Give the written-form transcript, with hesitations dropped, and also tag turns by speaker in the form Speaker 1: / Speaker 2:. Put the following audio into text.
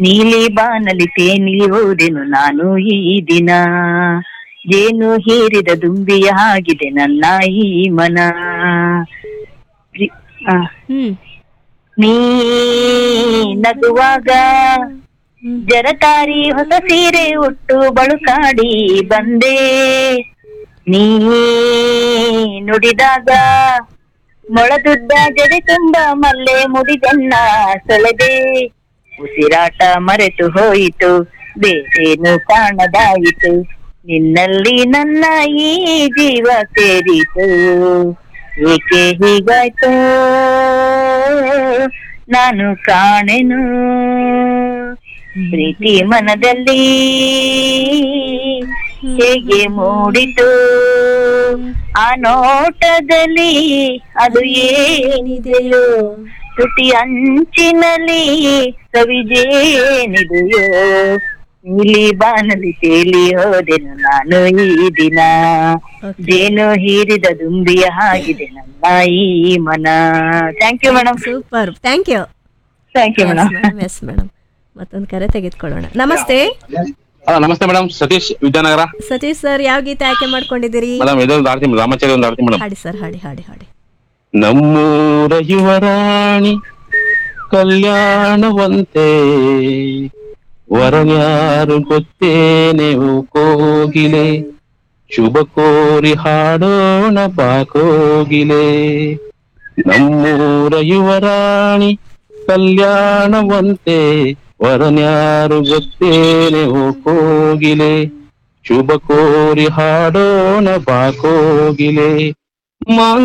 Speaker 1: ನೀಲಿ ಬಾನಲಿ ತೇಲಿ ಹೋದೆನು ನಾನು ಈ ದಿನ, ಜೇನು ಹೀರಿದ ದುಂಬಿಯ ಆಗಿದೆ ನನ್ನ ಈ ಮನ. ಆ,
Speaker 2: ಹ್ಮ್
Speaker 1: ನೀ ನಗುವಾಗ ಜರತಾರಿ ಹೊಸ ಸೀರೆ ಉಟ್ಟು ಬಳುಕಾಡಿ ಬಂದೆ, ನೀ ನುಡಿದಾಗ ಮೊಳದುದ್ದ ಜಡೆ ತುಂಬ ಮಲ್ಲೆ ಮುಡಿಗನ್ನ ಸೆಳೆದೆ, ಉಸಿರಾಟ ಮರೆತು ಹೋಯಿತು ಬೇರೇನು ಕಾಣದಾಯಿತು, ನಿನ್ನಲ್ಲಿ ನನ್ನ ಈ ಜೀವ ಸೇರಿತು, ಏಕೆ ಹೀಗಾಯ್ತು ನಾನು ಕಾಣೆನು, ಪ್ರೀತಿ ಮನದಲ್ಲಿ ಹೇಗೆ ಮೂಡಿತು, ಆ ನೋಟದಲ್ಲಿ ಅದು ಏನಿದೆಯೋ, ತುಟಿ ಅಂಚಿನಲ್ಲಿ ಸವಿಜೇನಿದೆಯೋ, ನೀಲಿ ಬಾನಲಿ ತೇಲಿ ಹೋದೆನು ನಾನು ಈ ದಿನ, ಜೇನು ಹೀರಿದ ದುಂಬಿಯ ಆಗಿದೆ ನನ್ನ ಈ ಮನ. Thank you madam.
Speaker 2: Super, thank you.
Speaker 1: Thank you madam.
Speaker 2: Yes madam, ಮತ್ತೊಂದು ಕರೆ ತೆಗೆದುಕೊಳ್ಳೋಣ. ನಮಸ್ತೆ.
Speaker 3: ನಮಸ್ತೆ ಮೇಡಮ್, ಸತೀಶ್ ವಿದ್ಯಾನಗರ.
Speaker 2: ಸತೀಶ್ ಸರ್, ಯಾವ ಗೀತೆ ಆಯ್ಕೆ ಮಾಡ್ಕೊಂಡಿದ್ದೀರಿ?
Speaker 3: ಮೇಡಮ್ ಇದೊಂದು ಆಡ್ತೀನಿ, ರಾಮಾಚಾರ್ಯ ಒಂದು ಆಡ್ತೀನಿ ಮೇಡಮ್.
Speaker 2: ಹಾಡಿ ಸರ್, ಹಾಡಿ ಹಾಡಿ ಹಾಡಿ.
Speaker 3: ನಮ್ಮೂರ ಯುವರಾಣಿ ಕಲ್ಯಾಣವಂತೆ, ವರನ್ಯಾರು ಗೊತ್ತೇನೆ ಓ ಕೋಗಿಲೆ, ಶುಭ ಕೋರಿ ಹಾಡೋಣ ಬಾಕೋಗಿಲೆ. ನಮ್ಮೂರ ಯುವರಾಣಿ ಕಲ್ಯಾಣವಂತೆ, ವರನ್ಯಾರು ಗೊತ್ತೇನೆ ಓ ಕೋಗಿಲೆ, ಶುಭ ಕೋರಿ ಹಾಡೋಣ ಬಾಕೋಗಿಲೆ.